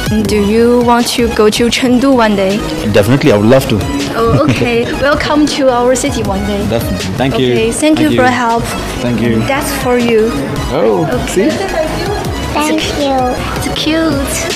Do you want to go to Chengdu one day? Definitely, I would love to. Oh, okay. Welcome to our city one day. Definitely. Thank you. Okay, thank you for your help. Thank you. That's for you. Oh, see? Thank you. It's cute.